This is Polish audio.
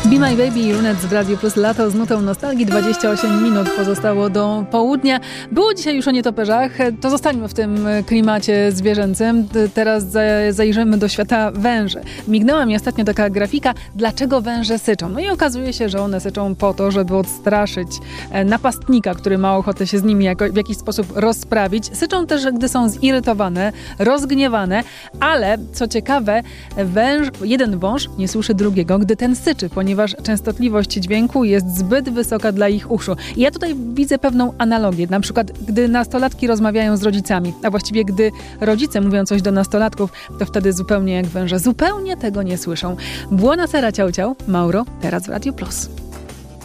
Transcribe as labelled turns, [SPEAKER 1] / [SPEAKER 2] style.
[SPEAKER 1] Be My Baby i Runet w Radiu Plus Lato z nutą nostalgii. 28 minut pozostało do południa. Było dzisiaj już o nietoperzach. To zostańmy w tym klimacie zwierzęcym. Teraz zajrzymy do świata węży. Mignęła mi ostatnio taka grafika, dlaczego węże syczą. No i okazuje się, że one syczą po to, żeby odstraszyć napastnika, który ma ochotę się z nimi w jakiś sposób rozprawić. Syczą też, gdy są zirytowane, rozgniewane, ale co ciekawe, jeden wąż nie słyszy drugiego, gdy ten syczy, ponieważ częstotliwość dźwięku jest zbyt wysoka dla ich uszu. I ja tutaj widzę pewną analogię. Na przykład, gdy nastolatki rozmawiają z rodzicami, a właściwie gdy rodzice mówią coś do nastolatków, to wtedy zupełnie jak węże, zupełnie tego nie słyszą. Buonasera, ciao, ciao. Mauro, teraz w Radio Plus.